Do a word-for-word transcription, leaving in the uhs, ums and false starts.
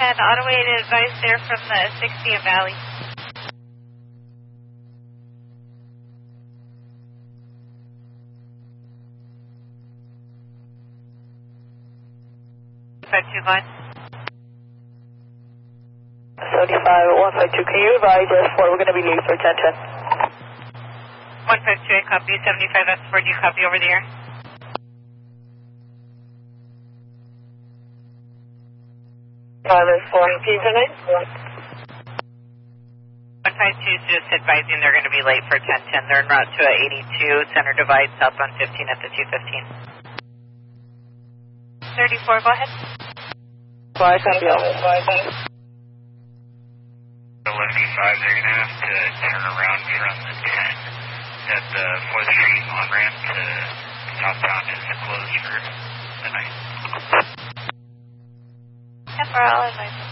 ten, automated advice there from the sixtieth Valley. five two line. seventy-five, one five two, can you advise S four, we're going to be late for ten ten. one five two, I copy, seventy-five S four, do you copy over the air? five S four, can you connect? one five two is just advising they're going to be late for ten ten. They're en route to a eighty-two, center divide, southbound fifteen at the two fifteen. thirty-four, go ahead. five, copy all. eleven five, they're going to have to turn around from the ten. That the fourth Street on-ramp to southbound is closed for the night. ten for all advice.